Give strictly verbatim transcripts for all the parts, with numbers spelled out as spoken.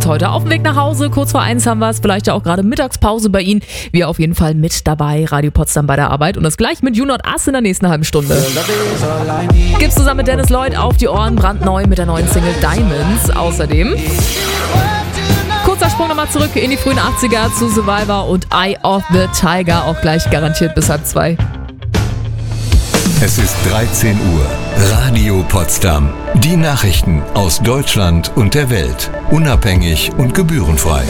Heute auf dem Weg nach Hause, kurz vor eins haben wir es, vielleicht ja auch gerade Mittagspause bei Ihnen. Wir auf jeden Fall mit dabei, Radio Potsdam bei der Arbeit und das gleich mit You Not Us in der nächsten halben Stunde. Gibt's zusammen mit Dennis Lloyd auf die Ohren, brandneu mit der neuen Single Diamonds. Außerdem kurzer Sprung nochmal zurück in die frühen achtziger zu Survivor und Eye of the Tiger, auch gleich garantiert bis halb zwei. Es ist dreizehn Uhr. Radio Potsdam. Die Nachrichten aus Deutschland und der Welt. Unabhängig und gebührenfrei.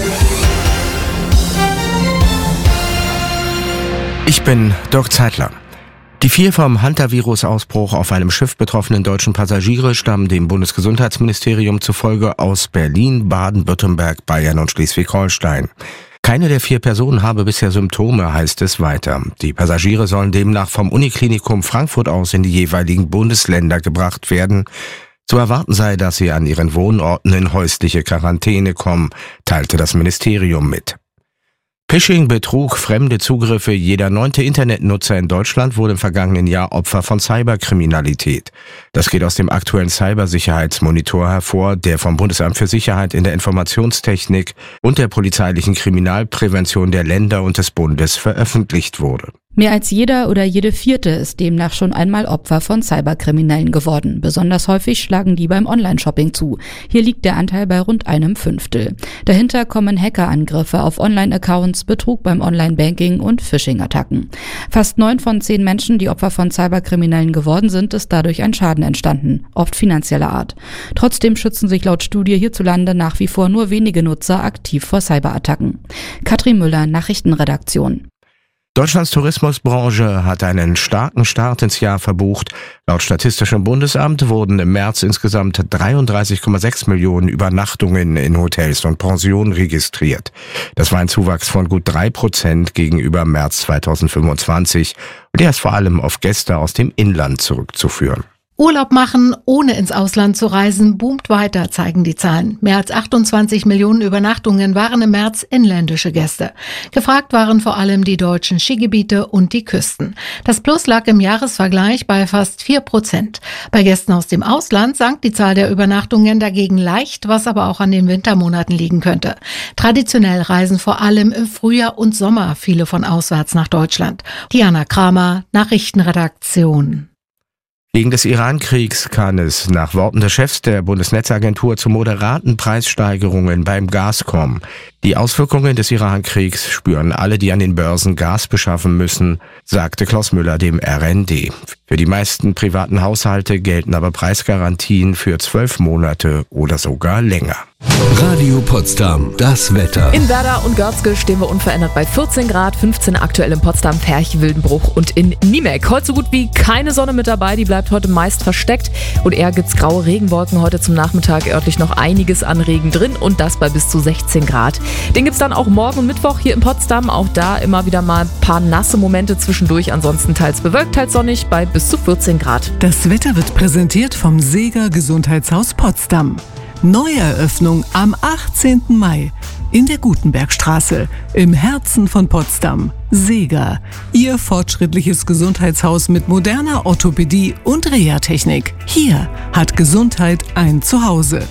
Ich bin Dirk Zeitler. Die vier vom Hantavirus-Ausbruch auf einem Schiff betroffenen deutschen Passagiere stammen dem Bundesgesundheitsministerium zufolge aus Berlin, Baden-Württemberg, Bayern und Schleswig-Holstein. Keine der vier Personen habe bisher Symptome, heißt es weiter. Die Passagiere sollen demnach vom Uniklinikum Frankfurt aus in die jeweiligen Bundesländer gebracht werden. Zu erwarten sei, dass sie an ihren Wohnorten in häusliche Quarantäne kommen, teilte das Ministerium mit. Phishing, Betrug, fremde Zugriffe. Jeder neunte Internetnutzer in Deutschland wurde im vergangenen Jahr Opfer von Cyberkriminalität. Das geht aus dem aktuellen Cybersicherheitsmonitor hervor, der vom Bundesamt für Sicherheit in der Informationstechnik und der polizeilichen Kriminalprävention der Länder und des Bundes veröffentlicht wurde. Mehr als jeder oder jede Vierte ist demnach schon einmal Opfer von Cyberkriminellen geworden. Besonders häufig schlagen die beim Online-Shopping zu. Hier liegt der Anteil bei rund einem Fünftel. Dahinter kommen Hackerangriffe auf Online-Accounts, Betrug beim Online-Banking und Phishing-Attacken. Fast neun von zehn Menschen, die Opfer von Cyberkriminellen geworden sind, ist dadurch ein Schaden entstanden, oft finanzieller Art. Trotzdem schützen sich laut Studie hierzulande nach wie vor nur wenige Nutzer aktiv vor Cyberattacken. Katrin Müller, Nachrichtenredaktion. Deutschlands Tourismusbranche hat einen starken Start ins Jahr verbucht. Laut Statistischem Bundesamt wurden im März insgesamt dreiunddreißig Komma sechs Millionen Übernachtungen in Hotels und Pensionen registriert. Das war ein Zuwachs von gut drei Prozent gegenüber März zweitausendfünfundzwanzig und der ist vor allem auf Gäste aus dem Inland zurückzuführen. Urlaub machen, ohne ins Ausland zu reisen, boomt weiter, zeigen die Zahlen. Mehr als achtundzwanzig Millionen Übernachtungen waren im März inländische Gäste. Gefragt waren vor allem die deutschen Skigebiete und die Küsten. Das Plus lag im Jahresvergleich bei fast vier Prozent. Bei Gästen aus dem Ausland sank die Zahl der Übernachtungen dagegen leicht, was aber auch an den Wintermonaten liegen könnte. Traditionell reisen vor allem im Frühjahr und Sommer viele von auswärts nach Deutschland. Diana Kramer, Nachrichtenredaktion. Wegen des Iran-Kriegs kann es nach Worten des Chefs der Bundesnetzagentur zu moderaten Preissteigerungen beim Gas kommen. Die Auswirkungen des Iran-Kriegs spüren alle, die an den Börsen Gas beschaffen müssen, sagte Klaus Müller dem R N D. Für die meisten privaten Haushalte gelten aber Preisgarantien für zwölf Monate oder sogar länger. Radio Potsdam, das Wetter. In Werder und Görzge stehen wir unverändert bei vierzehn Grad, fünfzehn aktuell in Potsdam, Ferch, Wildenbruch und in Niemek. Heute so gut wie keine Sonne mit dabei, die bleibt heute meist versteckt und eher gibt's graue Regenwolken. Heute zum Nachmittag örtlich noch einiges an Regen drin und das bei bis zu sechzehn Grad. Den gibt's dann auch morgen und Mittwoch hier in Potsdam. Auch da immer wieder mal ein paar nasse Momente zwischendurch, ansonsten teils bewölkt, teils sonnig bei bis zu vierzehn Grad. Das Wetter wird präsentiert vom Seeger Gesundheitshaus Potsdam. Neueröffnung am achtzehnten Mai in der Gutenbergstraße im Herzen von Potsdam. Seeger, Ihr fortschrittliches Gesundheitshaus mit moderner Orthopädie und Reha-Technik. Hier hat Gesundheit ein Zuhause.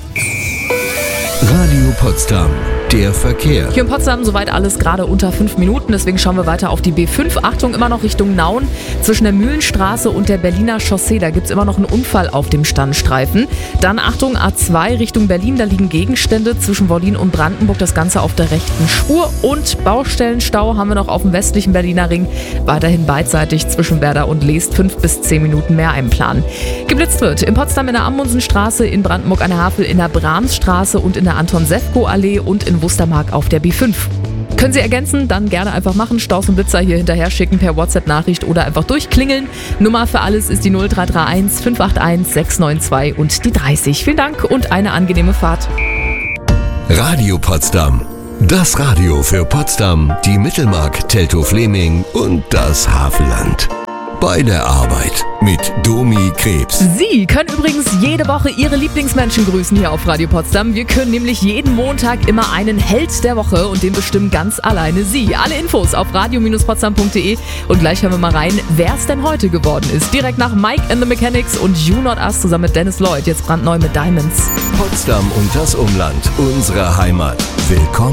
Radio Potsdam, der Verkehr. Hier in Potsdam soweit alles gerade unter fünf Minuten, deswegen schauen wir weiter auf die B fünf. Achtung, immer noch Richtung Nauen. Zwischen der Mühlenstraße und der Berliner Chaussee, da gibt es immer noch einen Unfall auf dem Standstreifen. Dann Achtung, A zwei Richtung Berlin, da liegen Gegenstände zwischen Wollin und Brandenburg, das Ganze auf der rechten Spur. Und Baustellenstau haben wir noch auf dem westlichen Berliner Ring, weiterhin beidseitig zwischen Werder und Leest, fünf bis zehn Minuten mehr einplanen. Geblitzt wird in Potsdam in der Amundsenstraße, in Brandenburg an der Havel, in der Brahmsstraße und in der Anton-Sefko-Allee und in Wustermark auf der B fünf. Können Sie ergänzen? Dann gerne einfach machen. Staus und Blitzer hier hinterher schicken per WhatsApp-Nachricht oder einfach durchklingeln. Nummer für alles ist die null drei drei eins fünf acht eins sechs neun zwei und die dreißig. Vielen Dank und eine angenehme Fahrt. Radio Potsdam. Das Radio für Potsdam, die Mittelmark, Teltow-Fleming und das Havelland. bei der Arbeit mit Domi Krebs. Sie können übrigens jede Woche Ihre Lieblingsmenschen grüßen hier auf Radio Potsdam. Wir können nämlich jeden Montag immer einen Held der Woche und den bestimmen ganz alleine Sie. Alle Infos auf radio potsdam punkt de und gleich hören wir mal rein, wer es denn heute geworden ist. Direkt nach Mike and the Mechanics und You Not Us zusammen mit Dennis Lloyd. Jetzt brandneu mit Diamonds. Potsdam und das Umland, unsere Heimat. Willkommen